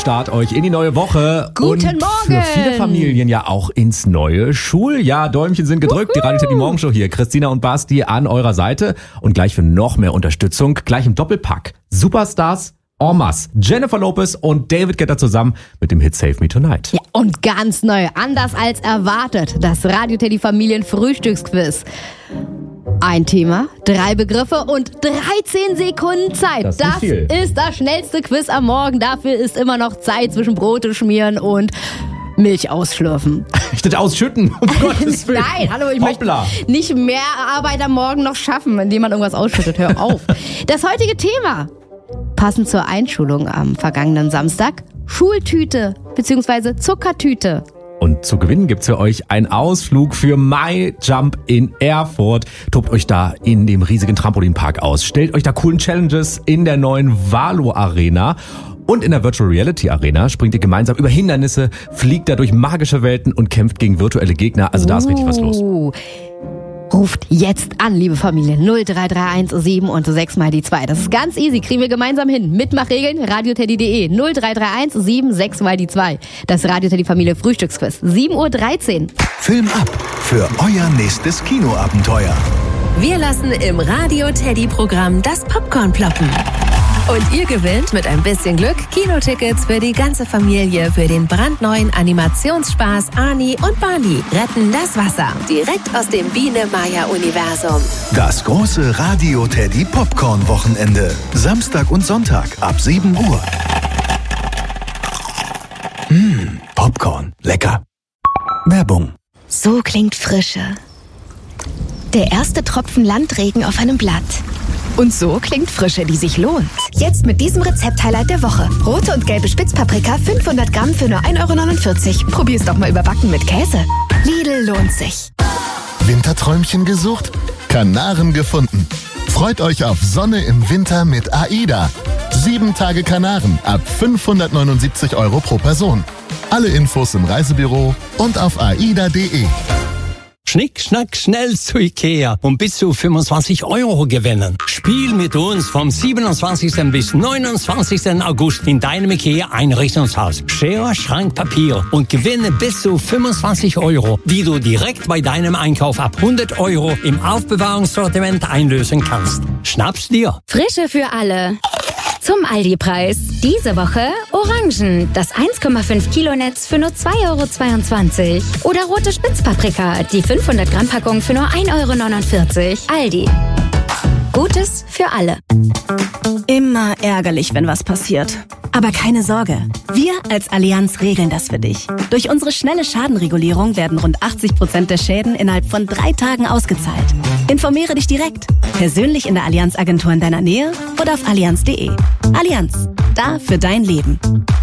Start euch in die neue Woche. Guten und Morgen. Für viele Familien ja auch ins neue Schuljahr. Däumchen sind gedrückt. Die Radio Teddy Morgenshow hier. Christina und Basti an eurer Seite. Und gleich für noch mehr Unterstützung, gleich im Doppelpack. Superstars en masse. Jennifer Lopez und David Guetta zusammen mit dem Hit Save Me Tonight. Ja, und ganz neu, anders als erwartet, das Radio Teddy Familien Frühstücksquiz. Ein Thema, 3 Begriffe und 13 Sekunden Zeit. Das ist das schnellste Quiz am Morgen. Dafür ist immer noch Zeit zwischen Brote schmieren und Milch ausschlürfen. Ich dachte ausschütten, um Gottes Willen. Nein, hallo, ich möchte nicht mehr Arbeit am Morgen noch schaffen, indem man irgendwas ausschüttet. Hör auf. Das heutige Thema, passend zur Einschulung am vergangenen Samstag, Schultüte bzw. Zuckertüte. Und zu gewinnen gibt's für euch einen Ausflug für My Jump in Erfurt. Tobt euch da in dem riesigen Trampolinpark aus. Stellt euch da coolen Challenges in der neuen Valo Arena. Und in der Virtual Reality Arena springt ihr gemeinsam über Hindernisse, fliegt da durch magische Welten und kämpft gegen virtuelle Gegner. Also da ist richtig was los. Ruft jetzt an, liebe Familie. 0331 7 und 6 mal die 2. Das ist ganz easy. Kriegen wir gemeinsam hin. Mitmachregeln, radioteddy.de. 0331 7 6 mal die 2. Das Radio Teddy Familie Frühstücksquiz. 7:13 Uhr. Film ab für euer nächstes Kinoabenteuer. Wir lassen im Radio Teddy Programm das Popcorn ploppen. Und ihr gewinnt mit ein bisschen Glück Kinotickets für die ganze Familie für den brandneuen Animationsspaß Ani und Barney retten das Wasser. Direkt aus dem Biene-Maya-Universum. Das große Radio Teddy Popcorn Wochenende. Samstag und Sonntag ab 7 Uhr. Popcorn. Lecker. Werbung. So klingt Frische. Der erste Tropfen Landregen auf einem Blatt. Und so klingt Frische, die sich lohnt. Jetzt mit diesem Rezept-Highlight der Woche. Rote und gelbe Spitzpaprika, 500 Gramm für nur 1,49 €. Probier's doch mal überbacken mit Käse. Lidl lohnt sich. Winterträumchen gesucht? Kanaren gefunden. Freut euch auf Sonne im Winter mit AIDA. 7 Tage Kanaren ab 579 € pro Person. Alle Infos im Reisebüro und auf aida.de. Schnick, schnack, schnell zu Ikea und bis zu 25 € gewinnen. Spiel mit uns vom 27. bis 29. August in deinem Ikea-Einrichtungshaus. Schere, Schrank, Papier und gewinne bis zu 25 €, die du direkt bei deinem Einkauf ab 100 € im Aufbewahrungssortiment einlösen kannst. Schnapp's dir. Frische für alle. Zum Aldi-Preis. Diese Woche Orangen, das 1,5 Kilo Netz für nur 2,22 €. Oder rote Spitzpaprika, die 500 Gramm Packung für nur 1,49 €. Aldi. Gutes für alle. Immer ärgerlich, wenn was passiert. Aber keine Sorge, wir als Allianz regeln das für dich. Durch unsere schnelle Schadenregulierung werden rund 80% der Schäden innerhalb von 3 Tagen ausgezahlt. Informiere dich direkt, persönlich in der Allianz-Agentur in deiner Nähe oder auf allianz.de. Allianz, da für dein Leben.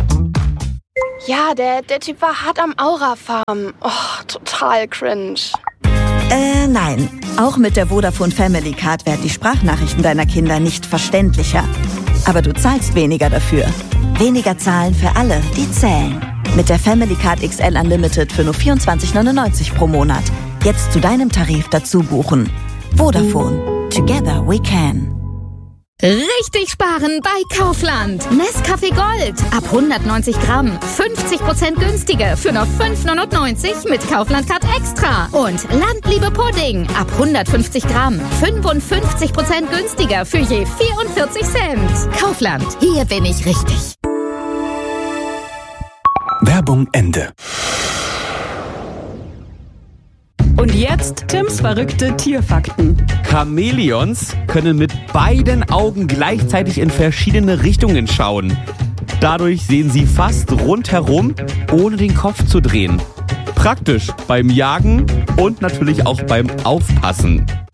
Ja, der Typ war hart am Aura-Farm. Oh, total cringe. Nein. Auch mit der Vodafone Family Card werden die Sprachnachrichten deiner Kinder nicht verständlicher. Aber du zahlst weniger dafür. Weniger zahlen für alle, die zählen. Mit der Family Card XL Unlimited für nur 24,99 € pro Monat. Jetzt zu deinem Tarif dazu buchen. Vodafone. Together we can. Richtig sparen bei Kaufland. Nescafé Gold. Ab 190 Gramm. 50% günstiger für nur 5,99 € mit Kaufland Card Extra. Und Landliebe Pudding. Ab 150 Gramm. 55% günstiger für je 44 Cent. Kaufland. Hier bin ich richtig. Werbung Ende. Und jetzt Tims verrückte Tierfakten. Chamäleons können mit beiden Augen gleichzeitig in verschiedene Richtungen schauen. Dadurch sehen sie fast rundherum, ohne den Kopf zu drehen. Praktisch beim Jagen und natürlich auch beim Aufpassen.